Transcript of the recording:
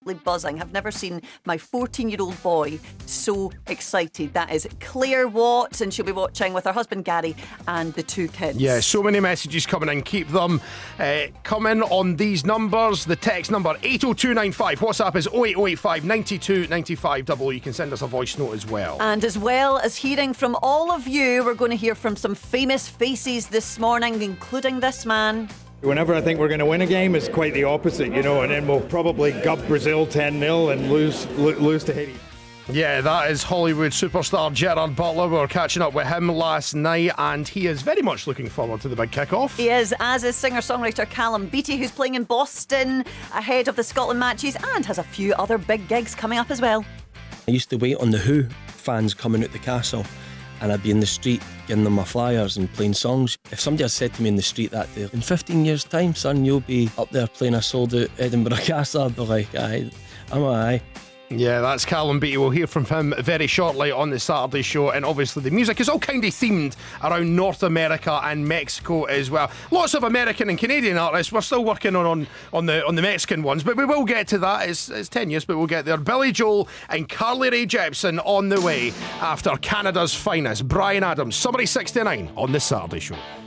absolutely buzzing. I've never seen my 14-year-old boy so excited. That is Claire Watts, and she'll be watching with her husband Gary and the 2 kids. Yeah, so many messages coming in. Keep them coming on these numbers. The text number 80295. WhatsApp is 08085 92 95 00. You can send us a voice note as well. And as well as hearing from all of you, we're going to hear from some famous faces this morning, including this man. Whenever I think we're going to win a game, it's quite the opposite, and then we'll probably gub Brazil 10-0 and lose to Haiti. Yeah, that is Hollywood superstar Gerard Butler. We were catching up with him last night, and he is very much looking forward to the big kick-off. He is, as is singer-songwriter Callum Beattie, who's playing in Boston ahead of the Scotland matches and has a few other big gigs coming up as well. I used to wait on the Who fans coming out the castle, and I'd be in the street giving them my flyers and playing songs. If somebody had said to me in the street that day, in 15 years' time, son, you'll be up there playing a sold-out Edinburgh Castle, I'd be like, aye, I'm aye. Yeah, that's Callum Beattie. We'll hear from him very shortly on the Saturday show. And obviously the music is all kind of themed around North America and Mexico as well. Lots of American and Canadian artists. We're still working on the Mexican ones, but we will get to that. It's tenuous, but we'll get there. Billy Joel and Carly Rae Jepsen on the way after Canada's finest, Bryan Adams, Summer 69 on the Saturday show.